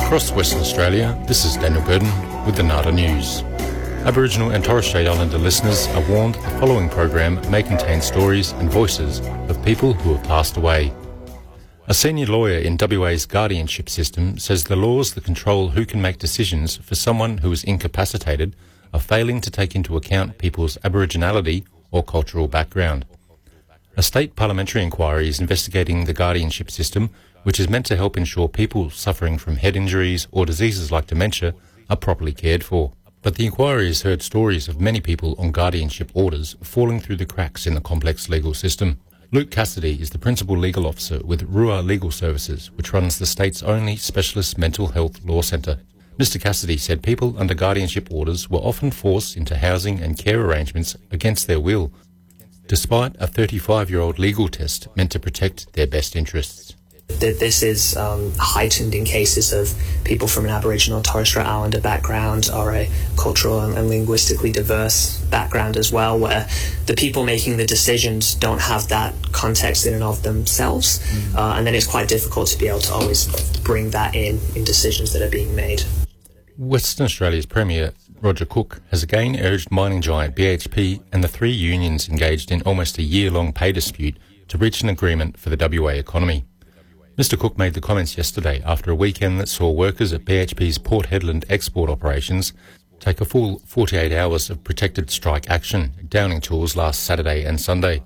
Across Western Australia, this is Daniel Burton with the NATA News. Aboriginal and Torres Strait Islander listeners are warned the following program may contain stories and voices of people who have passed away. A senior lawyer in WA's guardianship system says the laws that control who can make decisions for someone who is incapacitated are failing to take into account people's Aboriginality or cultural background. A state parliamentary inquiry is investigating the guardianship system, which is meant to help ensure people suffering from head injuries or diseases like dementia are properly cared for. But the inquiry has heard stories of many people on guardianship orders falling through the cracks in the complex legal system. Luke Cassidy is the Principal Legal Officer with Rua Legal Services, which runs the state's only specialist mental health law centre. Mr Cassidy said people under guardianship orders were often forced into housing and care arrangements against their will, despite a 35-year-old legal test meant to protect their best interests. This is heightened in cases of people from an Aboriginal or Torres Strait Islander background or a cultural and linguistically diverse background as well, where the people making the decisions don't have that context in and of themselves, and then it's quite difficult to be able to always bring that in decisions that are being made. Western Australia's Premier, Roger Cook, has again urged mining giant BHP and the three unions engaged in almost a year-long pay dispute to reach an agreement for the WA economy. Mr Cook made the comments yesterday after a weekend that saw workers at BHP's Port Hedland export operations take a full 48 hours of protected strike action, downing tools last Saturday and Sunday.